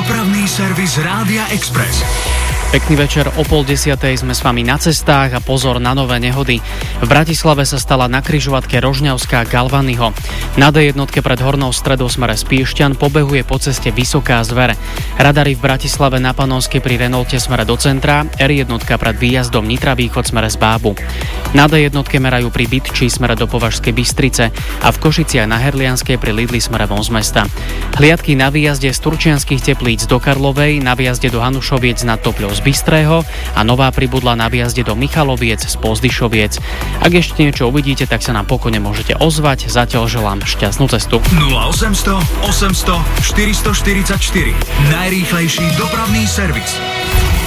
Dopravný servis Rádia Express. Pekný večer, o 9:30 sme s vami na cestách a pozor na nové nehody. V Bratislave sa stala na križovatke Rožňavská Galvanyho. Na D1 pred Hornou Stredou smere z Piešťan pobehuje po ceste Vysoká Zver. Radary v Bratislave na Panonskej pri Renaulte smere do centra, R1 pred výjazdom Nitra Východ smere z Bábu. Na D1 merajú pri Bytči smere do Považskej Bystrice a v Košiciach na Herlianskej pri Lidli smere von z mesta. Hliadky na výjazde z Turčianskych Teplíc do Karlovej, na výjazde do Hanušoviec nad Topľou z Bystrého a nová pribudla na výjazde do Michaloviec z Pozdyšoviec. Ak ešte niečo uvidíte, tak sa nám pokojne môžete ozvať. Zatiaľ želám šťastnú cestu. 0800 800 444. Najrýchlejší dopravný servis.